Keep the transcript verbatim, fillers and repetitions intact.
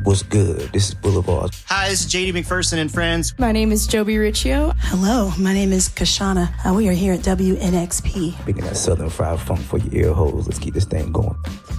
What's good? This is Boulevard. Hi, this is J D McPherson and friends. My name is Joby Riccio. Hello, my name is Kashana. Uh, we are here at W N X P. Picking that Southern fried funk for your ear holes. Let's keep this thing going.